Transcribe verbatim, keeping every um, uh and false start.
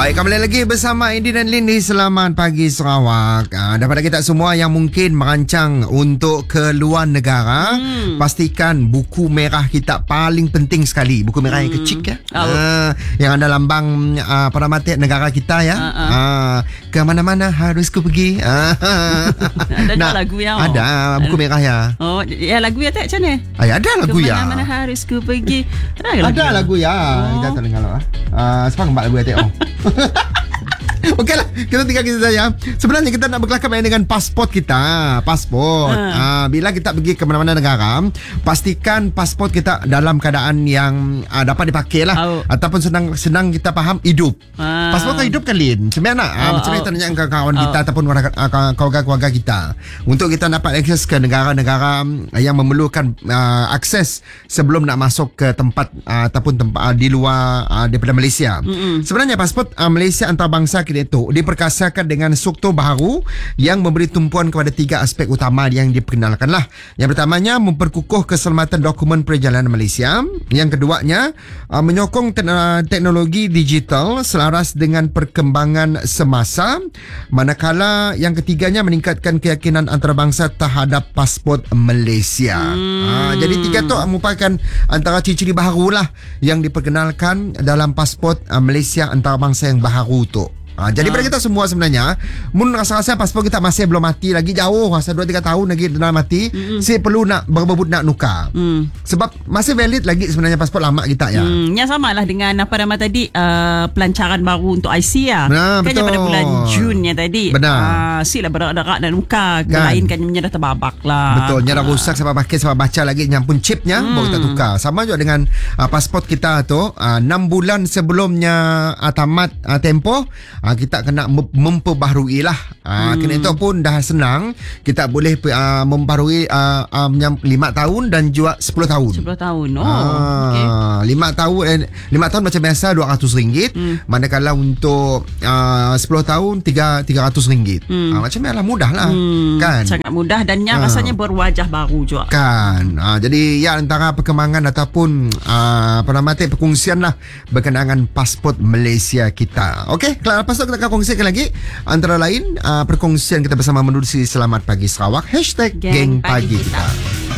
Baik, kembali lagi bersama Indi dan Lindi. Selamat pagi Sarawak. uh, Daripada kita semua yang mungkin merancang untuk ke luar negara, hmm. pastikan buku merah kita paling penting sekali. Buku merah hmm. yang kecil ya, oh. uh, yang ada lambang uh, Paramatik negara kita ya. uh-uh. uh, Ke mana-mana harus ku pergi. uh, Ada nah, lagu ya. Oh. Ada buku merah ya. Oh, ya lagu ya tak macam mana? Ay, ada lagu ke ya. Ke mana-mana harus ku pergi. Ada lagu, ada lagu ya. Oh. Kita tak dengar lah. Uh, Sepang empat lagu ya tengok. Okeylah, kita tinggal kita saja. Sebenarnya kita nak berkelakar main dengan pasport kita. Pasport. Ha. Ha, bila kita pergi ke mana-mana negara, pastikan pasport kita dalam keadaan yang uh, dapat dipakai lah. Oh. Ataupun senang senang kita faham hidup. Ha. Pasport kan hidup kan, Lin? Sebenarnya nak. Oh, macam mana oh. kita tanya ke kawan kita oh. ataupun keluarga-keluarga kita. Untuk kita dapat akses ke negara-negara yang memerlukan uh, akses sebelum nak masuk ke tempat uh, ataupun tempat uh, di luar uh, daripada Malaysia. Mm-mm. Sebenarnya pasport uh, Malaysia antarabangsa itu diperkasakan dengan struktur baharu yang memberi tumpuan kepada tiga aspek utama yang diperkenalkan lah. Yang pertamanya, memperkukuh keselamatan dokumen perjalanan Malaysia. Yang keduanya, uh, menyokong te- teknologi digital selaras dengan perkembangan semasa. Manakala yang ketiganya, meningkatkan keyakinan antarabangsa terhadap pasport Malaysia. Hmm. Uh, jadi tiga tu merupakan antara ciri-ciri baharu lah yang diperkenalkan dalam pasport uh, Malaysia antarabangsa yang baharu tu. Ha, jadi ha. pada kita semua sebenarnya, mun rasa-rasa pasport kita masih belum mati lagi, jauh rasa dua tiga tahun lagi dalam mati, mm-hmm. saya perlu nak berebut nak nukar. Mm. Sebab masih valid lagi sebenarnya pasport lama kita ya. Mm, yang samalah dengan apa nama tadi, uh, pelancaran baru untuk I C ya. Nah, kan pada bulan Jun ya tadi. Benar. Uh, sila berderak nak nukar, kan. Melainkan nya dah terbabak lah. Betul, nya dah rosak sebab pakai sebab baca lagi nyampun chipnya, mm. baru kita tukar. Sama juga dengan uh, pasport kita tu, uh, enam bulan sebelumnya uh, tamat uh, tempoh, uh, kita kena memperbaharui lah. Uh, hmm. Kena itu pun dah senang. Kita boleh uh, memperbaharui uh, um, lima tahun dan juga sepuluh tahun. sepuluh tahun. Oh. Uh, okay. lima tahun eh, lima tahun macam biasa dua ratus ringgit. Hmm. Manakala untuk uh, sepuluh tahun tiga ratus ringgit. Hmm. Uh, macam biasa mudah lah. Hmm. Kan? Sangat mudah dan uh. rasanya berwajah baru juga. Kan. Uh, jadi ya antara perkembangan ataupun uh, apa nama tu perkongsian lah berkenaan pasport Malaysia kita. Okey, lepas tu kita akan kongsikan lagi antara lain uh, perkongsian kita bersama menerusi Selamat Pagi Sarawak hashtag Geng Pagi Kita.